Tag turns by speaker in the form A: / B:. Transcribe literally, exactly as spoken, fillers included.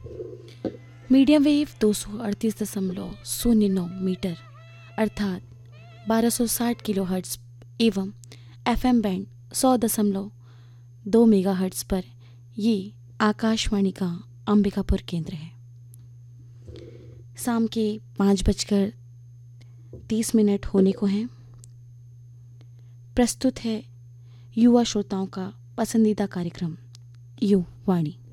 A: Medium wave दो सौ अड़तीस दशमलव शून्य नौ मीटर अर्थात बारह सौ साठ किलो हर्ट्ज एवं एफएम बैंड सौ दशमलव दो मेगा हर्ट्ज पर ये आकाशवाणी का अंबिकापुर केंद्र है। शाम के पाँच बजकर तीस मिनट होने को हैं। प्रस्तुत है युवा श्रोताओं का पसंदीदा कार्यक्रम युवाणी।